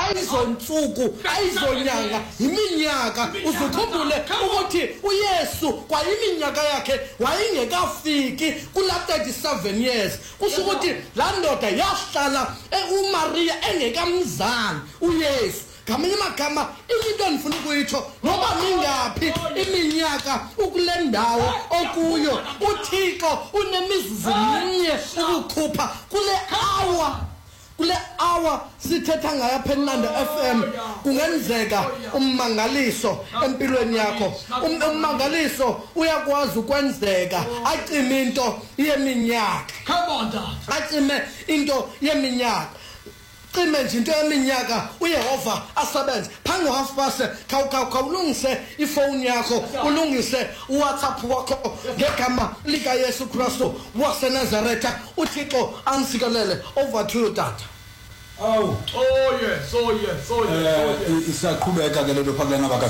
ayizonsuku ayizonyanga iminyaka uzukhumbule ukuthi uYesu kwa iminyaka yakhe wayengekafiki kula 37 years kusho ukuthi la ndoda yahlala uMaria engekamzali uYesu ngamanye amagama into endifuna ukuyitsho noba mingapi iminyaka ukule ndawo okuyo uThixo unemizuzu minye ukukhupha kule hour sithetha ngayo ePenanda FM kungenzeka ummangaliso empilweni yakho ummangaliso uyakwazi ukwenzeka acime into yeminyaka come on dad acime into yeminyaka cime nje into yeminyaka uYehova asebenze phango half-past khawulungise ifoni yakho ulungise uWhatsApp wakho ngegama lika Yesu Kristu waseNazaretha uThixo ansikelele over to you tata oh yes isaqhubeka ke lelo phakathi ngaba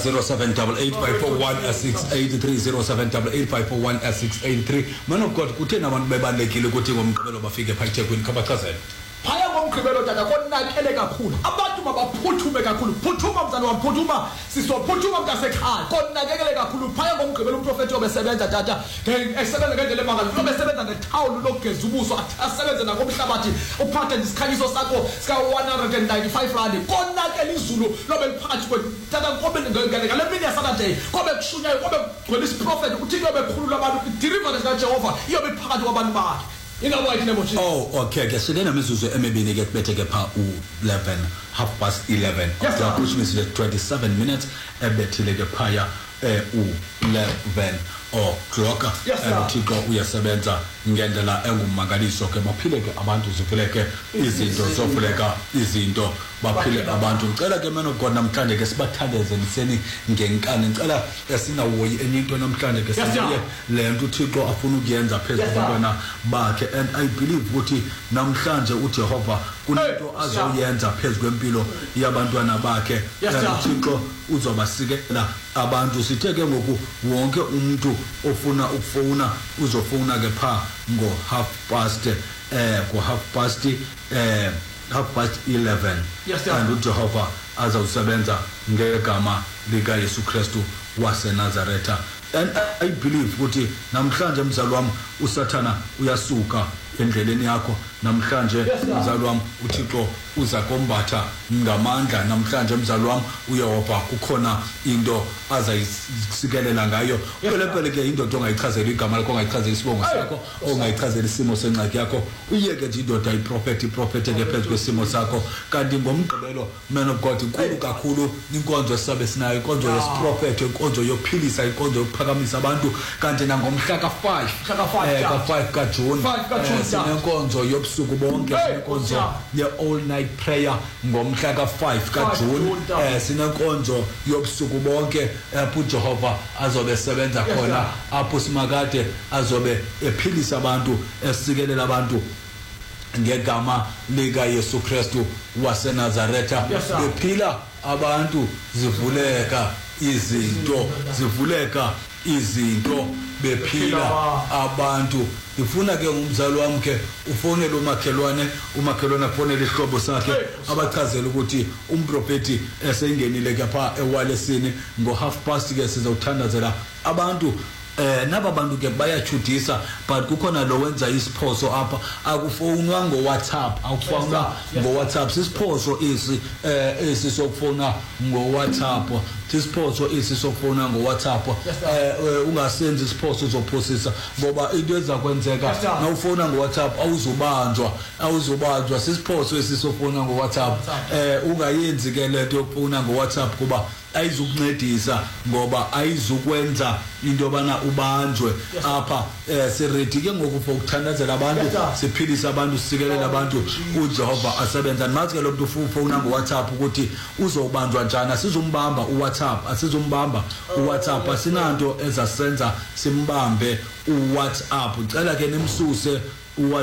0788541683 man of God kuthena abantu bebalekile ukuthi ngomgqibelo bafike phakathi kweni kabachazela phaya ngomgqibelo tata konakele kakhulu abantu mabaphuthume kakhulu phuthuma mzalo waphuthuma sisophuthuma mntasekhaya konakele kakhulu phaya ngomgqibelo umprofeti obesebenza tata esebenza ngendlela emangalo obesebenza ngethawulo lokugeza ubuso asebenze nakomhlabathi uphathe isikhanyiso sakho sika 195 rand konakele izulu lobe liphakathi tata ngobe ngale mini yaSaturday kobe kushunyayo kobe kugcwele isiprofeti uThixo bekhulula abantu deliverance kaJehova iyobe phakathi kwabantu bakhe. Oh, okay. Ke sidena mizuzu emibini ke kubetheke pha u11 11 which means 27 minutes ebethile ke phaya u11 o'clock uThixo uyasebenza ngendlela engumangaliso ke baphile ke abantu zivuleke izinto zovuleka izinto baphile abantu ngicela ke man of God namhlanje ke sibathandeze niseni ngenkani ngicela esinawoyi enye into namhlanje ke siye lento uThixo afuna ukuyenza phezulu kwabantwana bakhe and I believe ukuthi namhlanje uJehova kunento azoyenza phezulu kwempilo yabantwana bakhe uThixo uzobasikela abantu sithe ke ngoku wonke umuntu ofuna ukufona uzofona ke pha ngo 11 and uJehova azawusebenza ngegama lika Yesu Kristu waseNazaretha and I believe ukuthi namhlanje mzalo wami usathana uyasuka endleleni yakho namhlanje mzalo wami uThixo uza kombatha ngamandla namhlanje mzalo wami uYehova kukhona into azayisikelela ngayo phela ke indoda ongayichazela igama lakho ongayichazela isibongo sakho ongayichazela isimo senxaki yakho uyeke nje indoda iprofeti ke phezulu kwesimo sakho kanti ngomgqibelo man of God inkulu kakhulu inkonzo esabe sinayo inkonzo yesiprofeti inkonzo yophilisa inkonzo yokuphakamisa abantu kanti nangomhla ka5 kaJune sinenkonzo yobusuku bonke inkonzo ye all night prayer ngomhla ka5 kaJune sinenkonzo yobusuku bonke apho uJehova azobe sebenza khona apho simakade azobe ephilisa abantu esikelela abantu ngegama lika Yesu Kristu waseNazaretha bephila abantu zivuleka izinto bephila abantu ngifuna ke umzalo wami ke ufonele umakhelwane afonele ihlobo sakhe abachazela ukuthi umprofeti esengenile ke pha ewalesini ngo 1:30 ke sizawuthandazela abantu naba bantu ke bayachudisa but kukhona lo wenza isiphoso apha akufonwa ngo WhatsApp akufonwa ngo WhatsApp sisiphoso esi sokufona ngo WhatsApp sisiphoso esi sokufona ngo WhatsApp ungasenzi isiphoso uzophosisa ngoba into ezakwenzeka na ufona ngo WhatsApp awuzobanjwa sisiphoso esi sokufona ngo WhatsApp ungayenzi ke lento yokufona ngo WhatsApp kuba ayizukuncedisa ngoba ayizukwenza into bana ubanjwe apha siready ke ngoku ukuthandazela abantu siphilisa abantu sikelela abantu uJehova asebenza nathi ke lo muntu ufuna ngo WhatsApp ukuthi uzobanjwa njani asizombamba uWhatsApp uWhatsApp asinanto ezasenza simbambe uWhatsApp ucela ke nimsuse